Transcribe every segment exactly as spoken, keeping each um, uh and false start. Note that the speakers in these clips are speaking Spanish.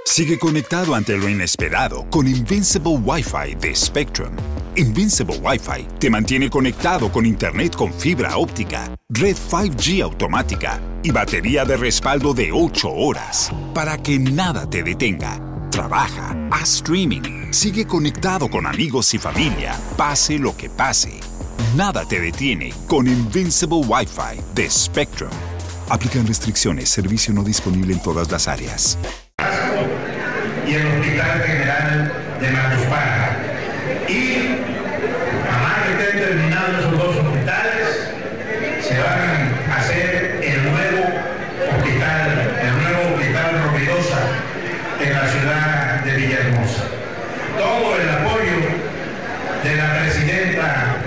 Sigue conectado ante lo inesperado con Invincible Wi-Fi de Spectrum. Invincible Wi-Fi te mantiene conectado con Internet con fibra óptica, red cinco G automática y batería de respaldo de ocho horas para que nada te detenga. Trabaja, haz streaming, sigue conectado con amigos y familia, pase lo que pase. Nada te detiene con Invincible Wi-Fi de Spectrum. Aplican restricciones, servicio no disponible en todas las áreas. Y el Hospital General de Macuspana. Y a más que estén terminados esos dos hospitales, se van a hacer el nuevo hospital, el nuevo hospital Rovirosa en la ciudad de Villahermosa. Todo el apoyo de la presidenta.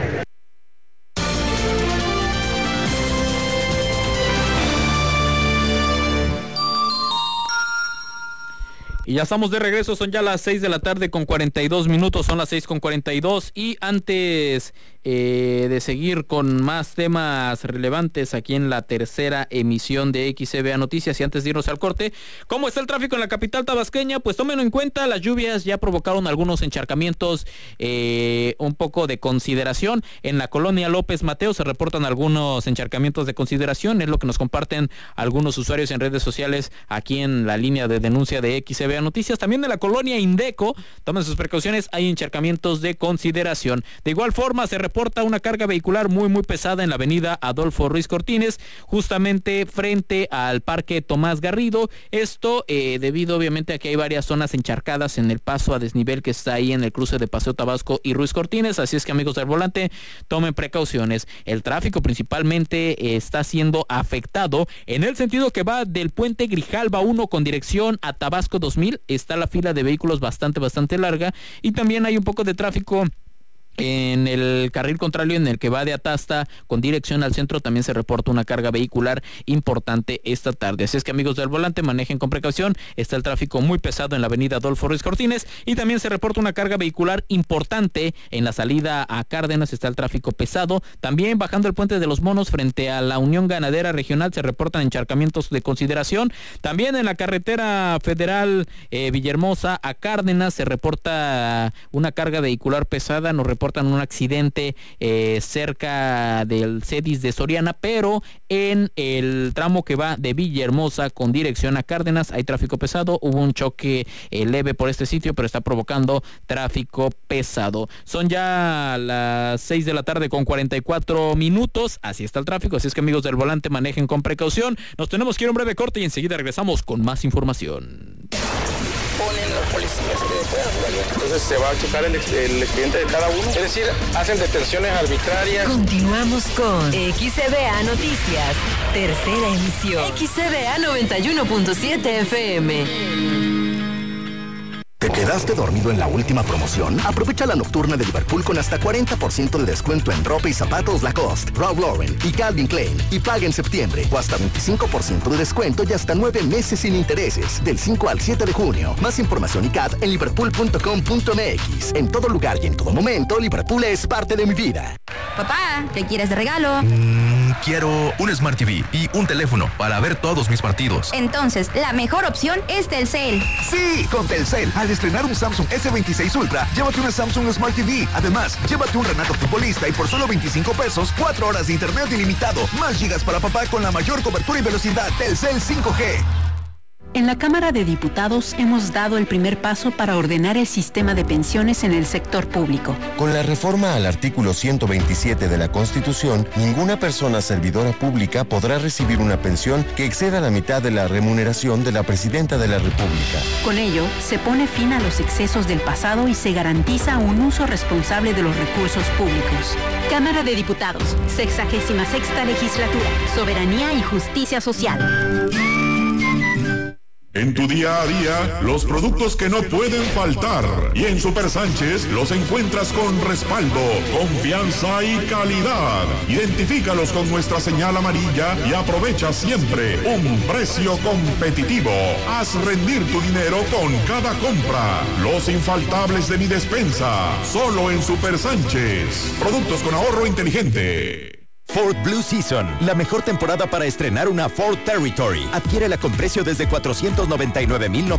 Y ya estamos de regreso, son ya las seis de la tarde con cuarenta y dos minutos, son las seis con cuarenta y dos y antes eh, de seguir con más temas relevantes aquí en la tercera emisión de X C B A Noticias y antes de irnos al corte, ¿cómo está el tráfico en la capital tabasqueña? Pues tómenlo en cuenta, las lluvias ya provocaron algunos encharcamientos, eh, un poco de consideración. En la colonia López Mateo se reportan algunos encharcamientos de consideración, es lo que nos comparten algunos usuarios en redes sociales aquí en la línea de denuncia de X C B A Noticias. También de la colonia Indeco, tomen sus precauciones, hay encharcamientos de consideración. De igual forma se reporta una carga vehicular muy muy pesada en la avenida Adolfo Ruiz Cortines, justamente frente al Parque Tomás Garrido. Esto eh, debido obviamente a que hay varias zonas encharcadas en el paso a desnivel que está ahí en el cruce de Paseo Tabasco y Ruiz Cortines, así es que amigos del volante, tomen precauciones. El tráfico principalmente eh, está siendo afectado en el sentido que va del puente Grijalva uno con dirección a Tabasco dos mil. Está la fila de vehículos bastante, bastante larga y también hay un poco de tráfico en el carril contrario en el que va de Atasta con dirección al centro. También se reporta una carga vehicular importante esta tarde, así es que amigos del volante, manejen con precaución. Está el tráfico muy pesado en la avenida Adolfo Ruiz Cortines y también se reporta una carga vehicular importante en la salida a Cárdenas. Está el tráfico pesado, también bajando el puente de los Monos frente a la Unión Ganadera Regional se reportan encharcamientos de consideración. También en la carretera federal eh, Villahermosa a Cárdenas se reporta una carga vehicular pesada. Nos reportan un accidente eh, cerca del Cedis de Soriana, pero en el tramo que va de Villahermosa con dirección a Cárdenas hay tráfico pesado. Hubo un choque eh, leve por este sitio, pero está provocando tráfico pesado. Son ya las seis de la tarde con cuarenta y cuatro minutos, así está el tráfico, así es que amigos del volante, manejen con precaución. Nos tenemos que ir a un breve corte y enseguida regresamos con más información. Ponen los policías que puedan, entonces se va a checar el, el expediente de cada uno, es decir, hacen detenciones arbitrarias. Continuamos con X C B A Noticias, tercera emisión. X C B A noventa y uno punto siete F M. ¿Te quedaste dormido en la última promoción? Aprovecha la nocturna de Liverpool con hasta cuarenta por ciento de descuento en ropa y zapatos Lacoste, Ralph Lauren y Calvin Klein. Y paga en septiembre o hasta veinticinco por ciento de descuento y hasta nueve meses sin intereses. Del cinco al siete de junio. Más información y C A D en liverpool punto com punto m x. En todo lugar y en todo momento, Liverpool es parte de mi vida. Papá, ¿qué quieres de regalo? Mm, quiero un Smart T V y un teléfono para ver todos mis partidos. Entonces, la mejor opción es Telcel. Sí, con Telcel. Al estrenar un Samsung S veintiséis Ultra, llévate una Samsung Smart T V. Además, llévate un Renato Futbolista y por solo veinticinco pesos, cuatro horas de internet ilimitado, más gigas para papá con la mayor cobertura y velocidad. Telcel cinco G. En la Cámara de Diputados hemos dado el primer paso para ordenar el sistema de pensiones en el sector público. Con la reforma al artículo ciento veintisiete de la Constitución, ninguna persona servidora pública podrá recibir una pensión que exceda la mitad de la remuneración de la Presidenta de la República. Con ello, se pone fin a los excesos del pasado y se garantiza un uso responsable de los recursos públicos. Cámara de Diputados, sexagésima sexta legislatura, soberanía y justicia social. En tu día a día, los productos que no pueden faltar. Y en Super Sánchez los encuentras con respaldo, confianza y calidad. Identifícalos con nuestra señal amarilla y aprovecha siempre un precio competitivo. Haz rendir tu dinero con cada compra. Los infaltables de mi despensa, solo en Super Sánchez. Productos con ahorro inteligente. Ford Blue Season, la mejor temporada para estrenar una Ford Territory. Adquiérela con precio desde cuatrocientos noventa y nueve mil